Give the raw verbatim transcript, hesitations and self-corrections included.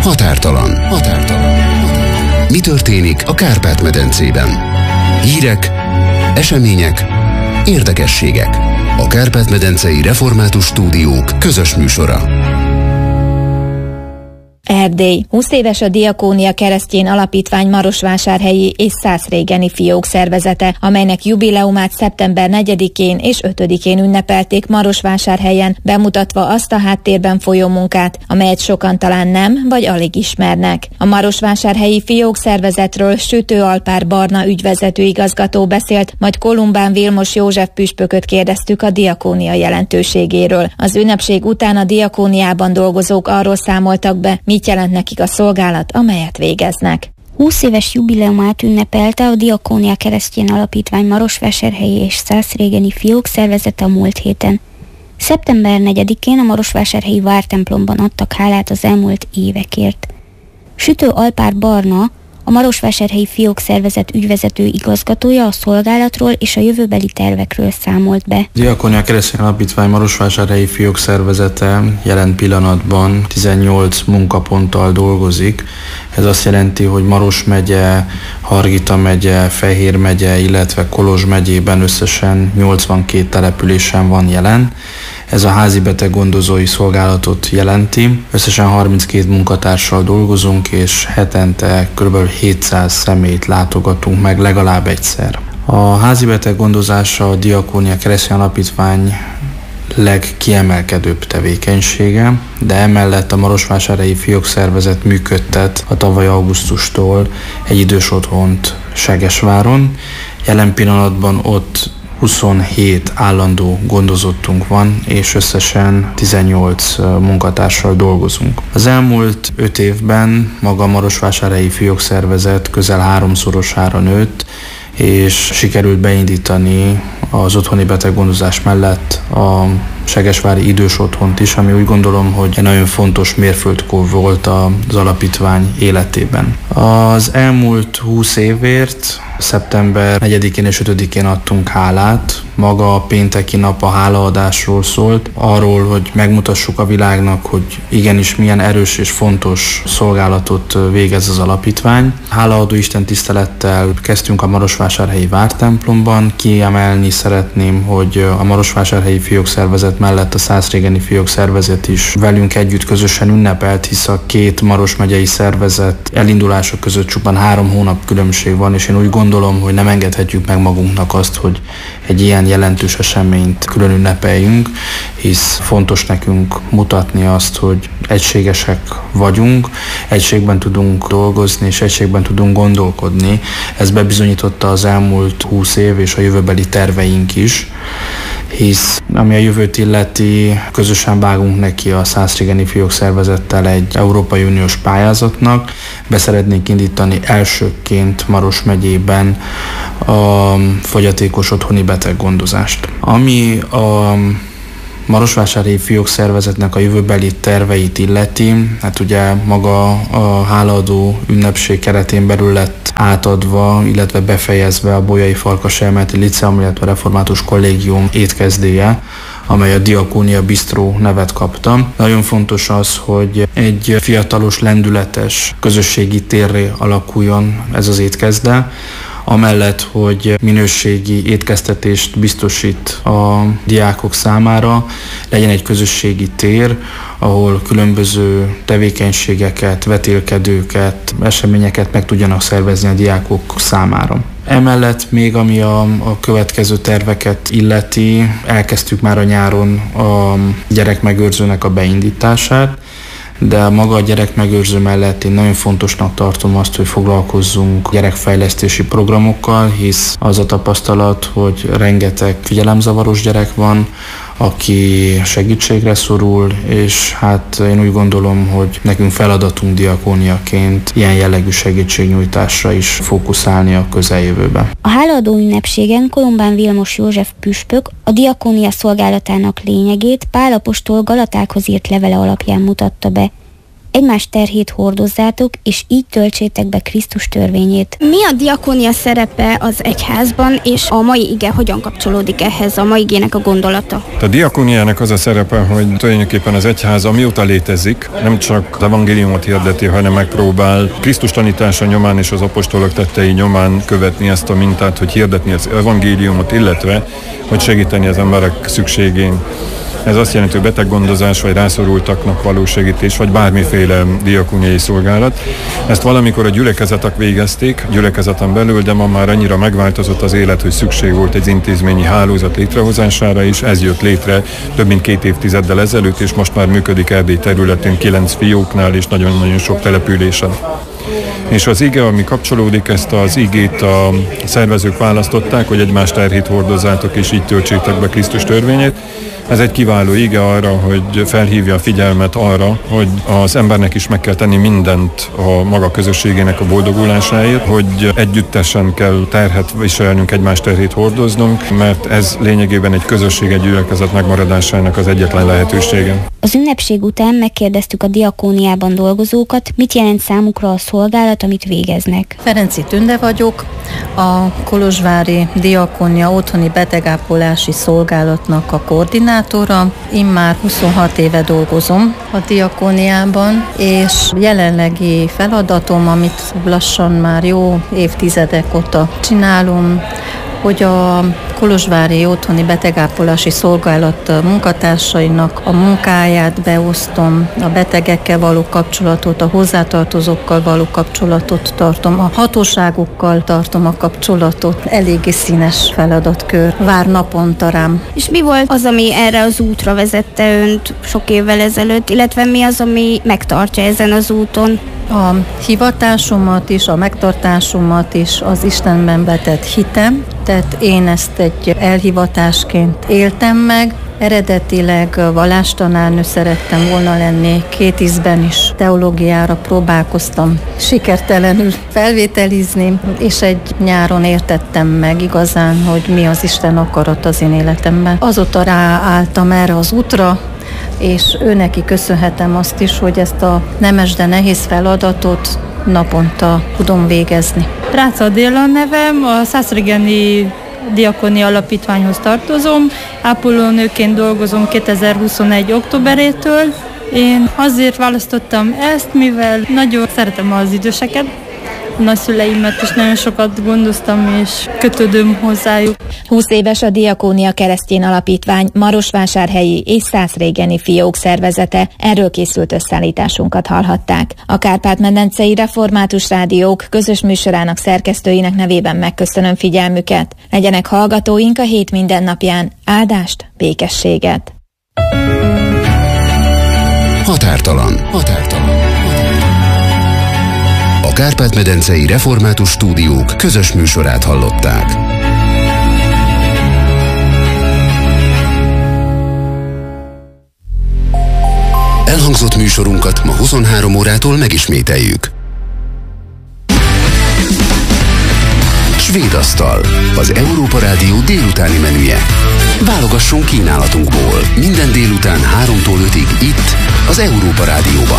Határtalan. Határtalan. Mi történik a Kárpát-medencében? Hírek, események, érdekességek. A Kárpát-medencei Református Stúdiók közös műsora. Erdély. húsz éves a Diakónia Keresztény Alapítvány marosvásárhelyi és szászrégeni fiók szervezete, amelynek jubileumát szeptember negyedikén és ötödikén ünnepelték Marosvásárhelyen, bemutatva azt a háttérben folyó munkát, amelyet sokan talán nem vagy alig ismernek. A marosvásárhelyi fiók szervezetről Sütő Alpár Barna ügyvezető igazgató beszélt, majd Kolumbán Vilmos József püspököt kérdeztük a diakónia jelentőségéről. Az ünnepség után a diakóniában dolgozók arról számoltak be, mit jelent nekik a szolgálat, amelyet végeznek. húsz éves jubileumát ünnepelte a Diakónia Keresztény Alapítvány marosvásárhelyi és szászrégeni fiók szervezete a múlt héten. szeptember negyedikén a marosvásárhelyi vártemplomban adtak hálát az elmúlt évekért. Sütő Alpár Barna, a marosvásárhelyi fiók szervezet ügyvezető igazgatója a szolgálatról és a jövőbeli tervekről számolt be. Diakónia Keresztény Alapítvány marosvásárhelyi fiók szervezete jelen pillanatban tizennyolc munkaponttal dolgozik. Ez azt jelenti, hogy Maros megye, Hargita megye, Fehér megye, illetve Kolozs megyében összesen nyolcvankét településen van jelen. Ez a házi beteg gondozói szolgálatot jelenti. Összesen harminckét munkatársal dolgozunk, és hetente kb. hétszáz személyt látogatunk meg legalább egyszer. A házi beteg gondozása a Diakónia Keresztény Alapítvány legkiemelkedőbb tevékenysége, de emellett a marosvásárhelyi fiók szervezet működtet a tavaly augusztustól egy idős otthont Segesváron. Jelen pillanatban ott huszonhét állandó gondozottunk van, és összesen tizennyolc munkatársal dolgozunk. Az elmúlt öt évben maga a marosvásárhelyi fiók szervezet közel háromszorosára nőtt, és sikerült beindítani az otthoni beteggondozás mellett a segesvári idős otthont is, ami úgy gondolom, hogy egy nagyon fontos mérföldkő volt az alapítvány életében. Az elmúlt húsz évért szeptember negyedikén és ötödikén adtunk hálát. Maga a pénteki nap a hálaadásról szólt, arról, hogy megmutassuk a világnak, hogy igenis milyen erős és fontos szolgálatot végez az alapítvány. Hálaadó istentisztelettel kezdtünk a marosvásárhelyi vártemplomban. Kiemelni szeretném, hogy a marosvásárhelyi fiók szervezet mellett a szászrégeni fiók szervezet is velünk együtt közösen ünnepelt, hisz a két Maros megyei szervezet elindulása között csupán három hónap különbség van, és én úgy gondolom, hogy nem engedhetjük meg magunknak azt, hogy egy ilyen jelentős eseményt külön ünnepeljünk, hisz fontos nekünk mutatni azt, hogy egységesek vagyunk, egységben tudunk dolgozni, és egységben tudunk gondolkodni. Ez bebizonyította az elmúlt húsz év és a jövőbeli terveink is, hisz ami a jövőt illeti, közösen vágunk neki a szászrégeni fiók szervezettel egy Európai Uniós pályázatnak. Be szeretnénk indítani elsőként Maros megyében a fogyatékos otthoni beteggondozást. Ami a marosvásárhelyi fiók szervezetnek a jövőbeli terveit illeti, hát ugye maga a hálaadó ünnepség keretén belül lett átadva, illetve befejezve a Bolyai Farkas Elméleti Liceum, illetve a Református Kollégium étkezdéje, amely a Diakónia Bistró nevet kapta. Nagyon fontos az, hogy egy fiatalos, lendületes közösségi térré alakuljon ez az étkezde, amellett, hogy minőségi étkeztetést biztosít a diákok számára, legyen egy közösségi tér, ahol különböző tevékenységeket, vetélkedőket, eseményeket meg tudjanak szervezni a diákok számára. Emellett még ami a, a következő terveket illeti, elkezdtük már a nyáron a gyerekmegőrzőnek a beindítását, de maga a gyerekmegőrző mellett én nagyon fontosnak tartom azt, hogy foglalkozzunk gyerekfejlesztési programokkal, hisz az a tapasztalat, hogy rengeteg figyelemzavaros gyerek van, aki segítségre szorul, és hát én úgy gondolom, hogy nekünk feladatunk diakóniaként ilyen jellegű segítségnyújtásra is fókuszálni a közeljövőben. A hálaadó ünnepségen Kolumbán Vilmos József püspök a diakónia szolgálatának lényegét Pál apostol Galatákhoz írt levele alapján mutatta be. egymás terhét hordozzátok, és így töltsétek be Krisztus törvényét. Mi a diakónia szerepe az egyházban, és a mai ige hogyan kapcsolódik ehhez, a mai igének a gondolata? A diakóniának az a szerepe, hogy tulajdonképpen az egyház, amióta létezik, nem csak az evangéliumot hirdeti, hanem megpróbál Krisztus tanítása nyomán és az apostolok tettei nyomán követni ezt a mintát, hogy hirdetni az evangéliumot, illetve hogy segíteni az emberek szükségén. Ez azt jelenti, hogy beteggondozás, vagy rászorultaknak való segítés, vagy bármiféle diakóniai szolgálat. Ezt valamikor a gyülekezetek végezték, gyülekezeten belül, de ma már annyira megváltozott az élet, hogy szükség volt egy intézményi hálózat létrehozására is. Ez jött létre több mint két évtizeddel ezelőtt, és most már működik Erdély területén kilenc fióknál és nagyon-nagyon sok településen. És az ige, ami kapcsolódik, ezt az igét a szervezők választották, hogy egymás terhét hordozzátok, és így töltsétek be Krisztus törvényét. Ez egy kiváló ige arra, hogy felhívja a figyelmet arra, hogy az embernek is meg kell tenni mindent a maga közösségének a boldogulásáért, hogy együttesen kell terhet viselnünk, egymás terhét hordoznunk, mert ez lényegében egy közösség, egy gyülekezet megmaradásának az egyetlen lehetősége. Az ünnepség után megkérdeztük a diakóniában dolgozókat, mit jelent számukra a szolgálat, amit végeznek. Ferenci Tünde vagyok, a kolozsvári diakónia otthoni betegápolási szolgálatnak a koordinátora. Én már huszonhat éve dolgozom a diakóniában, és jelenlegi feladatom, amit lassan már jó évtizedek óta csinálom, hogy a kolozsvári otthoni betegápolási szolgálat munkatársainak a munkáját beosztom, a betegekkel való kapcsolatot, a hozzátartozókkal való kapcsolatot tartom, a hatóságokkal tartom a kapcsolatot. Eléggé színes feladatkör, vár naponta rám. És mi volt az, ami erre az útra vezette önt sok évvel ezelőtt, illetve mi az, ami megtartja ezen az úton? A hivatásomat is, a megtartásomat is az Istenben vetett hitem, tehát én ezt egy elhivatásként éltem meg. Eredetileg vallástanárnő szerettem volna lenni, két ízben is teológiára próbálkoztam sikertelenül felvételizni, és egy nyáron értettem meg igazán, hogy mi az Isten akarat az én életemben. Azóta ráálltam erre az útra, és őneki köszönhetem azt is, hogy ezt a nemes, de nehéz feladatot naponta tudom végezni. Rácz Adéla nevem, a Szászrégeni Diakónia Alapítványhoz tartozom, ápolónőként dolgozom kétezer-huszonegy októberétől. Én azért választottam ezt, mivel nagyon szeretem az időseket, a nagyszüleimet, és nagyon sokat gondoztam, és kötődöm hozzájuk. húsz éves a Diakónia Keresztény Alapítvány marosvásárhelyi és szászrégeni fiók szervezete. Erről készült összeállításunkat hallhatták. A Kárpát-medencei Református Rádiók közös műsorának szerkesztőinek nevében megköszönöm figyelmüket. Legyenek hallgatóink a hét mindennapján. Áldást, békességet! Határtalan. Határtalan. A Kárpát-medencei Református Stúdiók közös műsorát hallották. Elhangzott műsorunkat ma huszonhárom órától megismételjük. Svédasztal, az Európa Rádió délutáni menüje. Válogasson kínálatunkból minden délután háromtól ötig itt, az Európa Rádióban.